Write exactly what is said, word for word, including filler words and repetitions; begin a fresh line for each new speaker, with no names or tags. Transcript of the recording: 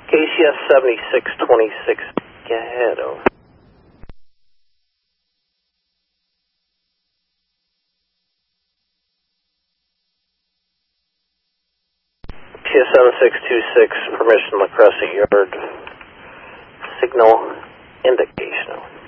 K C S seventy-six twenty-six, go ahead, over. K C S seven six two six, permission La Crescent Yard, signal indication.